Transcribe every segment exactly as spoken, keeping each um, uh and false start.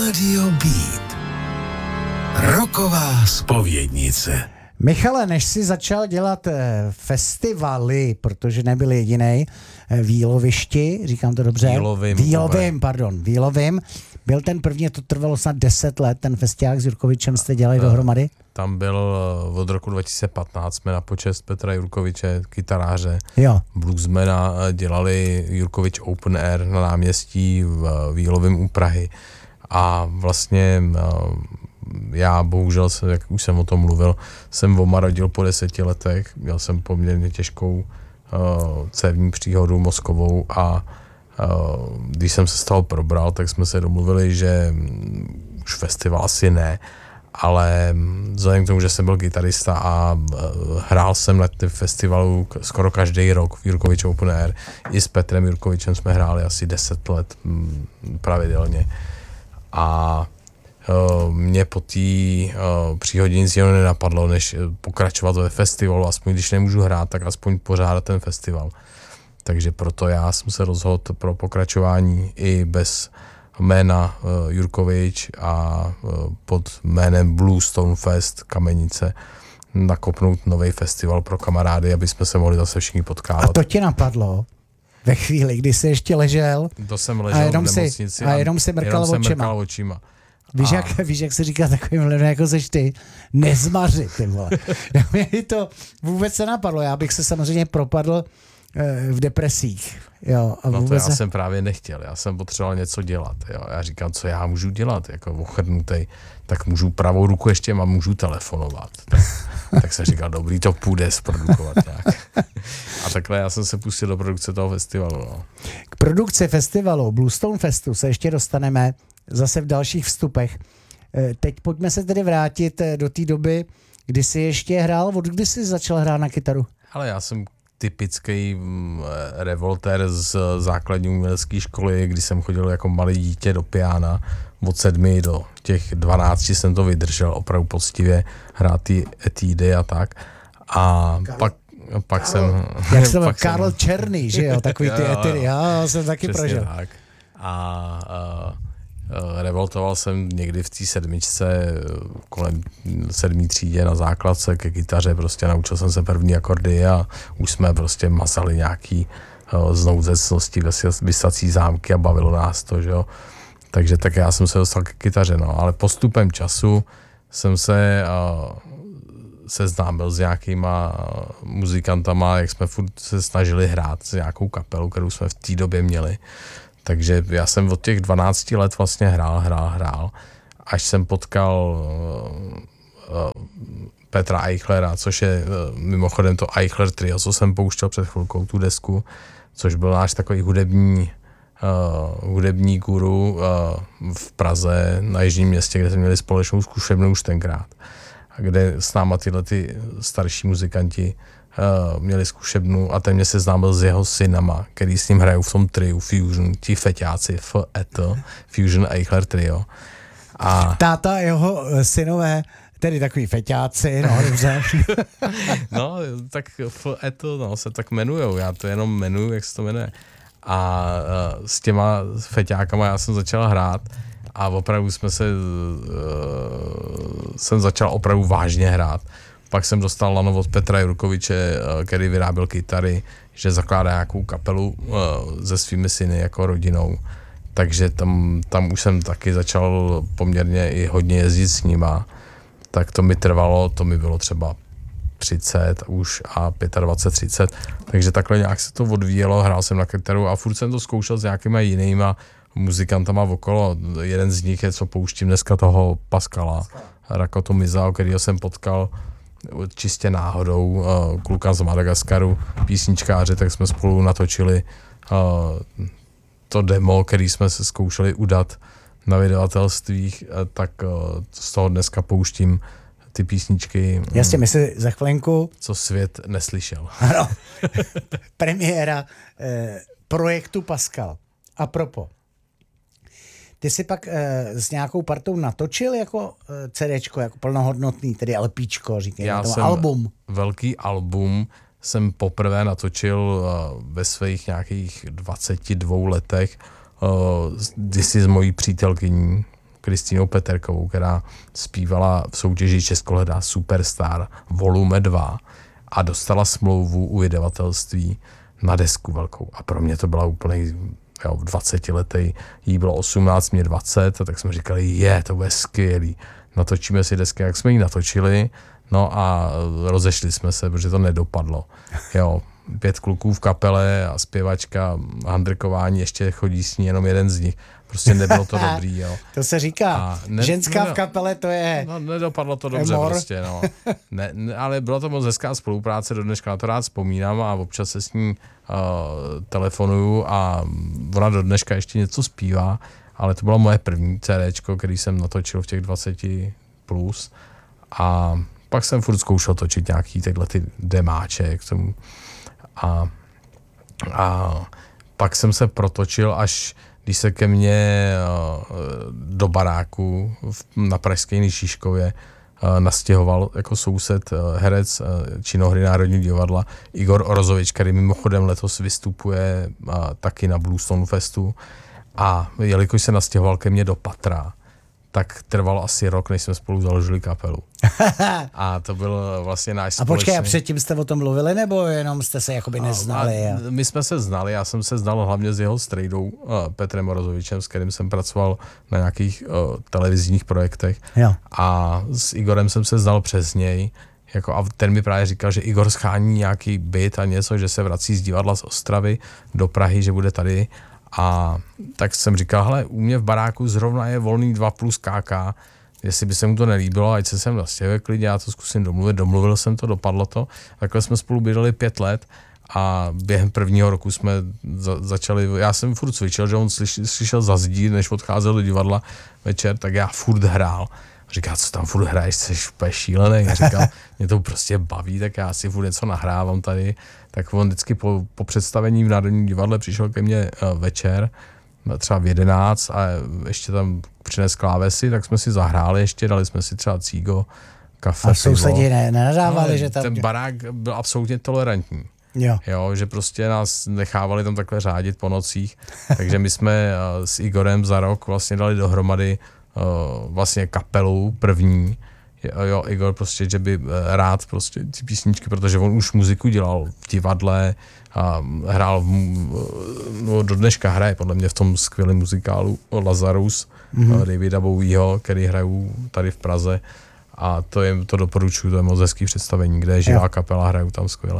Radio Beat. Rocková zpovědnice. Michale, než jsi začal dělat festivaly, protože nebyl jedinej, v Jílovišti, říkám to dobře? Jílovým. Jílovým, pardon, v Jílovým. Byl ten první, to trvalo snad deset let, ten festiák s Jurkovičem jste dělali dohromady? Tam byl od roku dva tisíce patnáct, jsme na počest Petra Jurkoviče, kytaráře, jo. bluesmana, dělali Jurkovič Open Air na náměstí v Jílovým u Prahy. A vlastně já bohužel, jak už jsem o tom mluvil, jsem omarodil po deseti letech, měl jsem poměrně těžkou uh, cévní příhodu mozkovou a uh, když jsem se z toho probral, tak jsme se domluvili, že um, už festival asi ne, ale vzhledem k tomu, že jsem byl kytarista a uh, hrál jsem na těch festivalu skoro každý rok v Jurkovič Open Air, i s Petrem Jurkovičem jsme hráli asi deset let um, pravidelně. A uh, mě po té uh, příhodě nic jiného nenapadlo, než pokračovat ve festivalu, aspoň když nemůžu hrát, tak aspoň pořádat ten festival. Takže proto já jsem se rozhodl pro pokračování i bez jména uh, Jurkovič a uh, pod jménem Bluestone Fest Kamenice nakopnout nový festival pro kamarády, aby jsme se mohli zase všichni potkávat. A to ti napadlo? Ve chvíli, kdy jsi ještě ležel, to jsem ležel a jenom v nemocnici si, a jenom si mrkal jenom očima. Mrkal očima. Víš, a... jak, víš, jak se říká takovým lidem, jako seš ty, nezmaři, ty vole. Mě to vůbec se napadlo, já bych se samozřejmě propadl e, v depresích. Jo, a no to vůbec já jsem právě nechtěl, já jsem potřeboval něco dělat. Jo. Já říkám, co já můžu dělat, jako ochrnutej, tak můžu pravou ruku ještě mám, můžu telefonovat. Tak, tak jsem říkal, dobrý, to půjde zprodukovat nějak. A takhle já jsem se pustil do produkce toho festivalu. No. K produkci festivalu Bluestone Festu se ještě dostaneme zase v dalších vstupech. Teď pojďme se tedy vrátit do té doby, kdy jsi ještě hrál, od kdy jsi začal hrát na kytaru? Ale já jsem typický revoltér z základní umělecké školy, kdy jsem chodil jako malý dítě do piana. Od sedmi do těch dvanácti jsem to vydržel opravdu poctivě, hrát ty etídy a tak. A Karl, pak, pak Karl, jsem... Jak se to Karl Černý, že jo, takový ty etídy, já jsem taky přesně prožil. Tak. A, a revoltoval jsem někdy v té sedmičce, kolem sedmý třídě na základce ke kytaře, prostě naučil jsem se první akordy a už jsme prostě mazali nějaký znouzecnosti, vysací zámky a bavilo nás to, že jo. Takže tak já jsem se dostal ke kytaře, no, ale postupem času jsem se uh, seznámil s nějakýma muzikantama, jak jsme furt se snažili hrát s nějakou kapelu, kterou jsme v té době měli. Takže já jsem od těch dvanácti let vlastně hrál, hrál, hrál, až jsem potkal uh, uh, Petra Eichlera, což je uh, mimochodem to Eichler Trio, co jsem pouštěl před chvilkou, tu desku, což byl náš takový hudební, uh, hudební guru uh, v Praze, na Jižním Městě, kde jsme měli společnou zkušebnu už tenkrát, a kde s náma tyhle ty starší muzikanti Uh, měli zkušebnu a ten mě seznámil s jeho synama, který s ním hrajou v tom triu Fusion, ti feťáci, F E T, Fusion Eichler Trio. A táta jeho synové, tedy takový feťáci, no dobře. No, tak F E T, no, se tak jmenujou, já to jenom jmenuju, jak se to jmenuje. A uh, s těma feťákama já jsem začal hrát a opravdu jsme se, uh, jsem začal opravdu vážně hrát. Pak jsem dostal lano od Petra Jurkoviče, který vyráběl kytary, že zakládá nějakou kapelu se svými syny jako rodinou. Takže tam, tam už jsem taky začal poměrně i hodně jezdit s nima. Tak to mi trvalo, to mi bylo třeba třicet už a dvacet pět třicet. Takže takhle nějak se to odvíjelo, hrál jsem na kytaru a furt jsem to zkoušel s nějakýma jinýma muzikantama okolo. Jeden z nich je, co pouštím dneska, toho Pascala Rakoto Miza, kterýho jsem potkal čistě náhodou, kluka z Madagaskaru, písničkáře, tak jsme spolu natočili to demo, který jsme se zkoušeli udat na vydavatelstvích, tak z toho dneska pouštím ty písničky. Jasně, my si za chvilinku... Co svět neslyšel. Ano, premiéra eh, projektu Pascal. A propo. Ty jsi pak e, s nějakou partou natočil jako e, CDčko, jako plnohodnotný, tedy LPčko, říkejme tomu, album. Velký album jsem poprvé natočil uh, ve svých nějakých dvaceti dvou letech uh, kdysi s mojí přítelkyní, Kristýnou Peterkovou, která zpívala v soutěži Českohledá Superstar volume dva a dostala smlouvu u vydavatelství na desku velkou. A pro mě to byla úplně jo, dvacetiletý, jí bylo osmnáct, mě dvacet, a tak jsme říkali, je, to bude skvělý. Natočíme si desky, jak jsme ji natočili, no a rozešli jsme se, protože to nedopadlo. Jo, pět kluků v kapele a zpěvačka, handrkování, ještě chodí s ní jenom jeden z nich. Prostě nebylo to dobrý, jo. To se říká, ne, ženská ne, v kapele to je... No, nedopadlo to dobře emor. prostě, no. Ne, ne, ale byla to moc hezká spolupráce, do dneška na to rád vzpomínám a občas se s ní uh, telefonuju a ona do dneška ještě něco zpívá, ale to bylo moje první CDčko, který jsem natočil v těch dvaceti plus a pak jsem furt zkoušel točit nějaký tyhle ty demáče k tomu a, a pak jsem se protočil až když se ke mně do baráku na pražské Nyšiškově nastěhoval jako soused herec činohry Národního divadla Igor Orozovič, který mimochodem letos vystupuje taky na Bluestone Festu. A jelikož se nastěhoval ke mně do patra, tak trvalo asi rok, než jsme spolu založili kapelu. A to byl vlastně náš společný... A počkej, a předtím jste o tom mluvili, nebo jenom jste se jakoby neznali? A, a my jsme se znali, já jsem se znal hlavně s jeho strejdou uh, Petrem Orozovičem, s kterým jsem pracoval na nějakých uh, televizních projektech. Jo. A s Igorem jsem se znal přes něj. Jako, a ten mi právě říkal, že Igor schání nějaký byt a něco, že se vrací z divadla z Ostravy do Prahy, že bude tady. A tak jsem říkal, hele, u mě v baráku zrovna je volný dva plus K K, jestli by se mu to nelíbilo, ať se sem nastěhuje klidně, já to zkusím domluvit, domluvil jsem to, dopadlo to. Takhle jsme spolu bydleli pět let a během prvního roku jsme za, začali, já jsem furt cvičil, že on slyš, slyšel za zdí, než odcházel do divadla večer, tak já furt hrál. Říká, co tam furt hraješ, jsi úplně šílený. Já říkal, mě to prostě baví, tak já si furt něco nahrávám tady. Tak on vždycky po, po představení v Národním divadle přišel ke mně uh, večer, třeba v jedenáct a ještě tam přines klávesy, tak jsme si zahráli ještě, dali jsme si třeba cígo, kafe, a sousedí ne, nenadávali, no, že tam... Ten barák byl absolutně tolerantní. Jo. Jo, že prostě nás nechávali tam takhle řádit po nocích. Takže my jsme uh, s Igorem za rok vlastně dali dohromady Uh, vlastně kapelu první. Jo, jo, Igor prostě, že by rád prostě ty písničky, protože on už muziku dělal v divadle a hrál, v, no do dneška hraje podle mě v tom skvělém muzikálu Lazarus, mm-hmm. Davida Bowieho, který hrajou tady v Praze a to je, to doporučuji, to je moc hezký představení, kde je živá jo. kapela, hrajou tam skvěle.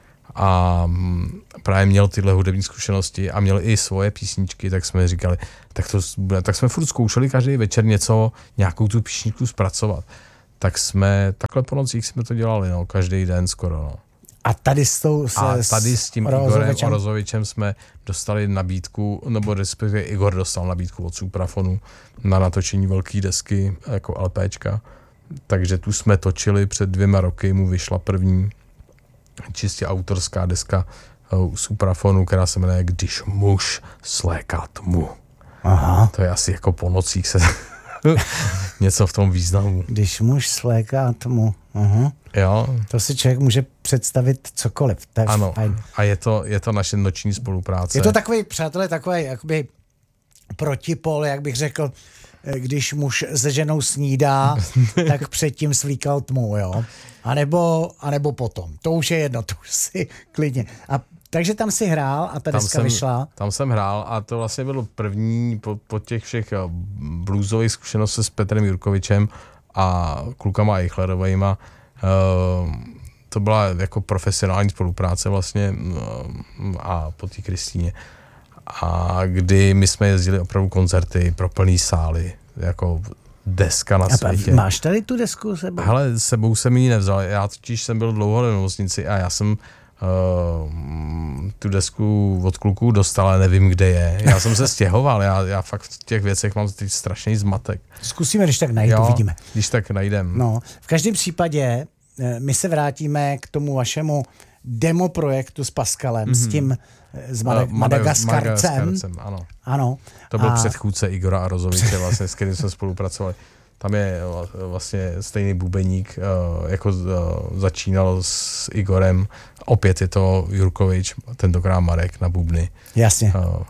A právě měl tyhle hudební zkušenosti a měl i svoje písničky, tak jsme říkali, tak, to, tak jsme furt zkoušeli každý večer něco, nějakou tu písničku zpracovat. Tak jsme, takhle po nocích jsme to dělali, no, každý den skoro, no. A tady s tou... Se, a tady s tím Igorem Orozovičem jsme dostali nabídku, nebo respektive Igor dostal nabídku od Suprafonu na natočení velké desky, jako LPčka. Takže tu jsme točili před dvěma roky, mu vyšla první čistě autorská deska u Suprafonu, která se jmenuje Když muž sléká tmu. Aha. To je asi jako po nocích se něco v tom významu. Když muž sléká tmu. Aha. Jo. To si člověk může představit cokoliv. To je ano. Fajn. A je to, je to naše noční spolupráce. Je to takový, přátelé, takový jakoby protipol, jak bych řekl, když muž se ženou snídá, tak předtím svlíkal tmu, jo. A nebo, a nebo potom. To už je jedno, to už si klidně. A takže tam si hrál a ta tam deska jsem, vyšla. Tam jsem hrál a to vlastně bylo první po, po těch všech bluesových zkušeností s Petrem Jurkovičem a klukama Eichlerovejma. Uh, to byla jako profesionální spolupráce vlastně uh, a po té Kristýně. A kdy my jsme jezdili opravdu koncerty pro plný sály, jako deska na světě. A máš tady tu desku sebou? Hele, sebou jsem ji nevzal. Já totiž jsem byl dlouho v nemocnici a já jsem uh, tu desku od kluků dostal, ale nevím, kde je. Já jsem se stěhoval, já, já fakt v těch věcech mám teď strašný zmatek. Zkusíme, když tak najít, jo, uvidíme. Když tak najdem. No, v každém případě my se vrátíme k tomu vašemu demo projektu s Pascalem, mm-hmm. s tím s Mada- uh, Madagaskarcem. Madagaskarcem. Ano. Ano. To byl a... předchůdce Igora Orozoviče, vlastně, s kterým jsme spolupracovali. Tam je vlastně stejný bubeník, jako začínal s Igorem. Opět je to Jurkovič, tentokrát Marek na bubny. Jasně.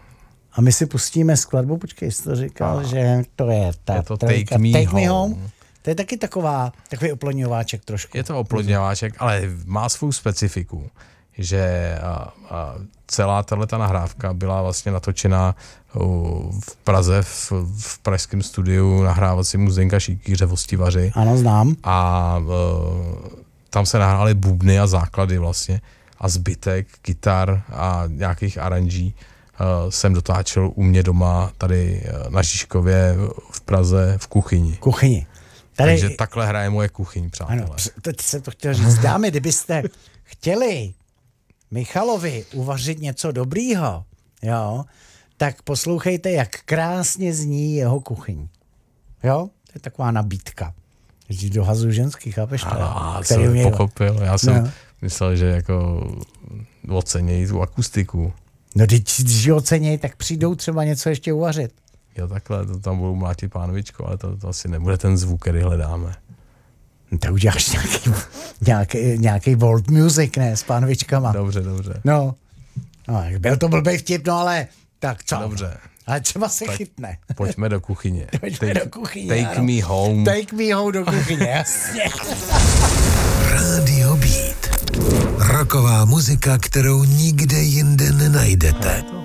A my si pustíme skladbu, počkej, jsi to říkal, a, že to je ta je to trojka, Take Me, Take Me Home. Home. To je taky taková, takový oplodňováček trošku. Je to oplodňováček, ale má svou specifiku, že a, a celá tato nahrávka byla vlastně natočena v Praze, v, v pražském studiu nahrávacímu Zdenka Šíkýře Vostivaři. Ano, znám. A uh, tam se nahrály bubny a základy vlastně a zbytek, kytar a nějakých aranží uh, jsem dotáčel u mě doma tady uh, na Žižkově v Praze v kuchyni. Kuchyni. Tady, Takže takhle hraje moje kuchyň, přátelé. Ano, teď jsem to chtěl říct. Dámy, kdybyste chtěli Michalovi uvařit něco dobrýho, jo, tak poslouchejte, jak krásně zní jeho kuchyň. Jo? To je taková nabídka. Když dohazuju ženský, chápeš? A jsem mě... pochopil. Já jsem no. myslel, že jako ocenějí tu akustiku. No když, když ji ocenějí, tak přijdou třeba něco ještě uvařit. Jo, takhle, to tam budou mlátit pánvičko, ale to, to asi nebude ten zvuk, který hledáme. No, tak uděláš nějaký, nějaký, nějaký world music, ne, s pánvičkama. Dobře, dobře. No, no byl to blbej vtip, no ale tak co? Dobře. Ale třeba se tak chytne. Pojďme do kuchyně. Pojďme take, do kuchyně, Take ano. me home. Take me home do kuchyně, jasně. Rádio Beat. Rocková muzika, kterou nikde jinde nenajdete.